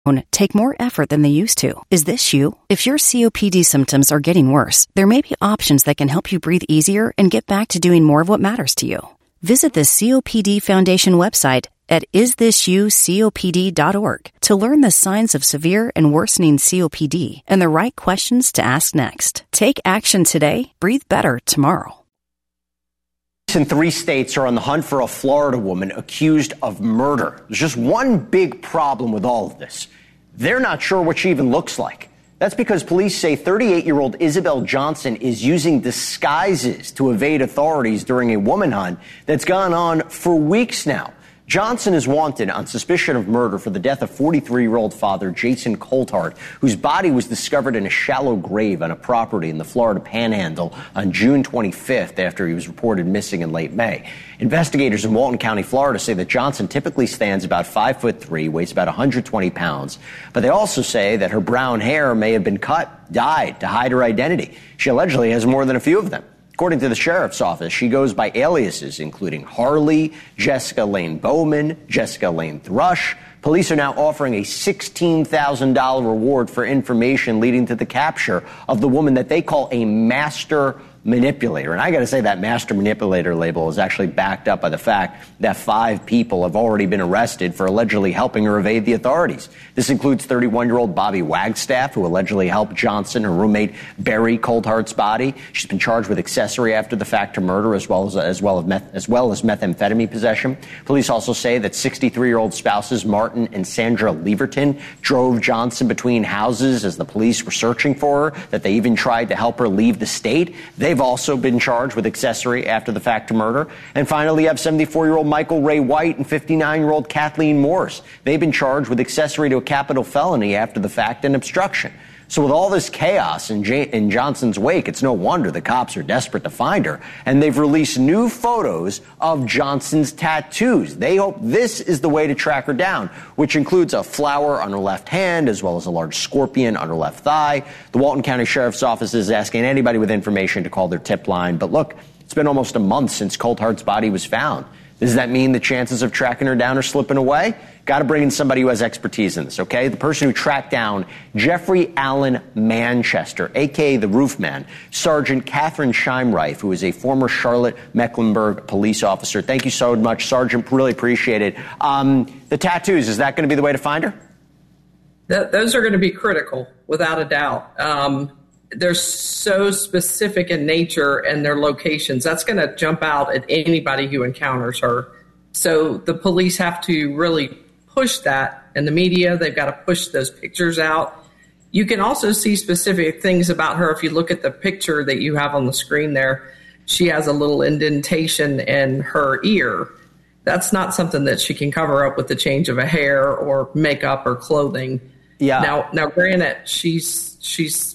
take more effort than they used to. Is this you? If your COPD symptoms are getting worse, there may be options that can help you breathe easier and get back to doing more of what matters to you. Visit the COPD Foundation website at isthisyoucopd.org to learn the signs of severe and worsening COPD and the right questions to ask next. Take action today. Breathe better tomorrow. In 3 states are on the hunt for a Florida woman accused of murder. There's just one big problem with all of this. They're not sure what she even looks like. That's because police say 38-year-old Isabel Johnson is using disguises to evade authorities during a woman hunt that's gone on for weeks now. Johnson is wanted on suspicion of murder for the death of 43-year-old father Jason Coltart, whose body was discovered in a shallow grave on a property in the Florida Panhandle on June 25th after he was reported missing in late May. Investigators in Walton County, Florida say that Johnson typically stands about 5'3", weighs about 120 pounds, but they also say that her brown hair may have been dyed to hide her identity. She allegedly has more than a few of them. According to the sheriff's office, she goes by aliases including Harley, Jessica Lane Bowman, Jessica Lane Thrush. Police are now offering a $16,000 reward for information leading to the capture of the woman that they call a master manipulator. And I got to say that master manipulator label is actually backed up by the fact that 5 people have already been arrested for allegedly helping her evade the authorities. This includes 31-year-old Bobby Wagstaff, who allegedly helped Johnson, her roommate, bury Coltart's body. She's been charged with accessory after the fact to murder as well as methamphetamine possession. Police also say that 63-year-old spouses Martin and Sandra Leverton drove Johnson between houses as the police were searching for her, that they even tried to help her leave the state. They've also been charged with accessory after the fact to murder. And finally, you have 74-year-old Michael Ray White and 59-year-old Kathleen Morse. They've been charged with accessory to a capital felony after the fact and obstruction. So with all this chaos in Johnson's wake, it's no wonder the cops are desperate to find her. And they've released new photos of Johnson's tattoos. They hope this is the way to track her down, which includes a flower on her left hand, as well as a large scorpion on her left thigh. The Walton County Sheriff's Office is asking anybody with information to call their tip line. But look, it's been almost a month since Coltart's body was found. Does that mean the chances of tracking her down are slipping away? Got to bring in somebody who has expertise in this, okay? The person who tracked down Jeffrey Allen Manchester, a.k.a. the Roof Man, Sergeant Catherine Scheimreif, who is a former Charlotte-Mecklenburg police officer. Thank you so much, Sergeant. Really appreciate it. The tattoos, is that going to be the way to find her? Those are going to be critical, without a doubt. They're so specific in nature and their locations. That's going to jump out at anybody who encounters her. So the police have to really push that in the media. They've got to push those pictures out. You can also see specific things about her. If you look at the picture that you have on the screen there, she has a little indentation in her ear. That's not something that she can cover up with the change of a hair or makeup or clothing. Yeah. Now granted, she's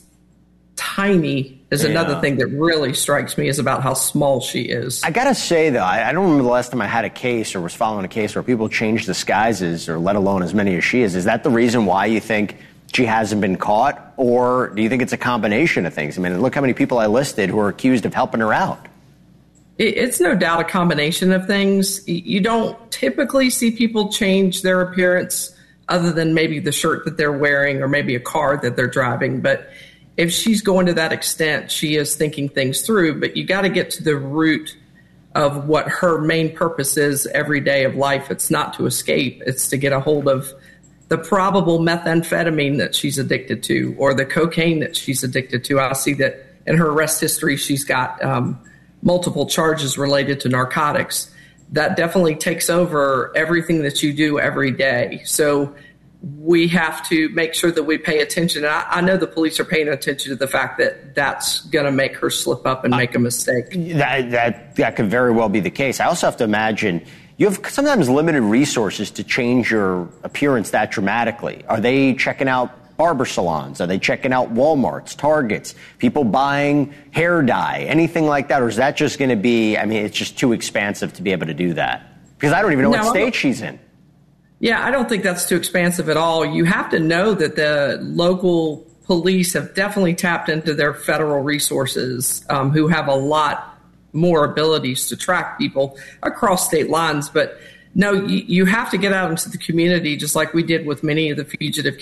tiny is another thing that really strikes me is about how small she is. I got to say, though, I don't remember the last time I had a case or was following a case where people changed disguises, or let alone as many as she is. Is that the reason why you think she hasn't been caught? Or do you think it's a combination of things? I mean, look how many people I listed who are accused of helping her out. It's no doubt a combination of things. You don't typically see people change their appearance other than maybe the shirt that they're wearing or maybe a car that they're driving. But if she's going to that extent, she is thinking things through. But you got to get to the root of what her main purpose is every day of life. It's not to escape. It's to get a hold of the probable methamphetamine that she's addicted to or the cocaine that she's addicted to. I see that in her arrest history, she's got multiple charges related to narcotics. That definitely takes over everything that you do every day. So we have to make sure that we pay attention. I know the police are paying attention to the fact that that's going to make her slip up and make a mistake. That could very well be the case. I also have to imagine you have sometimes limited resources to change your appearance that dramatically. Are they checking out barber salons? Are they checking out Walmarts, Targets, people buying hair dye, anything like that? Or is that just going to be, I mean, it's just too expansive to be able to do that? Because I don't even know what state she's in. Yeah, I don't think that's too expansive at all. You have to know that the local police have definitely tapped into their federal resources, who have a lot more abilities to track people across state lines. But no, you have to get out into the community, just like we did with many of the fugitive